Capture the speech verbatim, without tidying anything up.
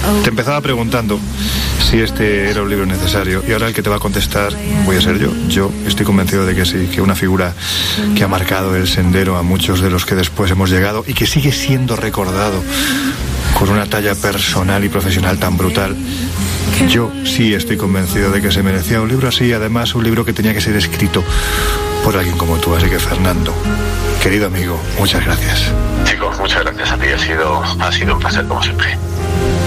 Te empezaba preguntando si este era un libro necesario y ahora el que te va a contestar voy a ser yo. Yo estoy convencido de que sí, que una figura que ha marcado el sendero a muchos de los que después hemos llegado y que sigue siendo recordado con una talla personal y profesional tan brutal. Yo sí estoy convencido de que se merecía un libro así, además un libro que tenía que ser escrito por alguien como tú. Así que, Fernando, querido amigo, muchas gracias. Chicos, muchas gracias a ti, ha sido, ha sido un placer como siempre.